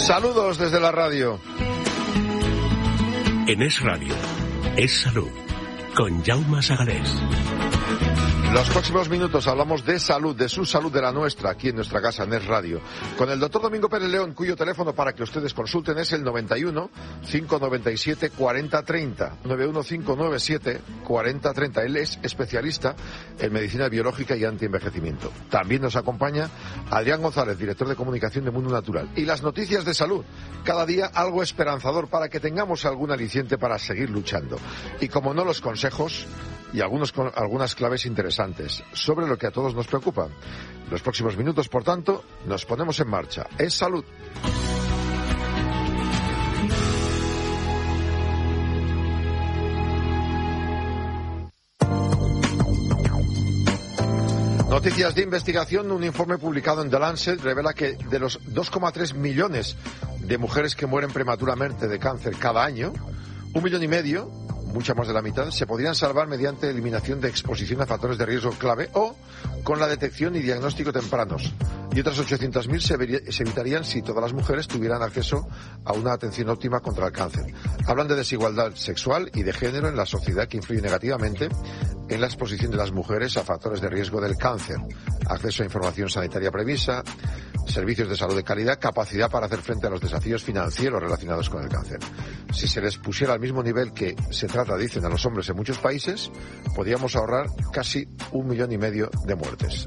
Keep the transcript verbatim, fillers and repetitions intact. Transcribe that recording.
Saludos desde la radio. En Es Radio, Es Salud, con Jaume Sagalés. Los próximos minutos hablamos de salud, de su salud, de la nuestra, aquí en nuestra casa, en Es Radio, con el doctor Domingo Pérez León, cuyo teléfono para que ustedes consulten es el noventa y uno, cinco noventa y siete, cuarenta treinta, noventa y uno, cinco noventa y siete, cuarenta treinta. Él es especialista en medicina biológica y antienvejecimiento. También nos acompaña Adrián González, director de comunicación de Mundo Natural. Y las noticias de salud, cada día algo esperanzador para que tengamos algún aliciente para seguir luchando. Y como no, los consejos y algunos, algunas claves interesantes sobre lo que a todos nos preocupa. Los próximos minutos, por tanto, nos ponemos en marcha. Es salud. Noticias de investigación. Un informe publicado en The Lancet revela que de los dos coma tres millones de mujeres que mueren prematuramente de cáncer cada año, un millón y medio, mucha más de la mitad, se podrían salvar mediante eliminación de exposición a factores de riesgo clave o con la detección y diagnóstico tempranos. Y otras ochocientas mil se, se evitarían si todas las mujeres tuvieran acceso a una atención óptima contra el cáncer. Hablan de desigualdad sexual y de género en la sociedad que influye negativamente en la exposición de las mujeres a factores de riesgo del cáncer. Acceso a información sanitaria previsa, servicios de salud de calidad, capacidad para hacer frente a los desafíos financieros relacionados con el cáncer. Si se les pusiera al mismo nivel que se trata, dicen, a los hombres en muchos países, podríamos ahorrar casi un millón y medio de muertes.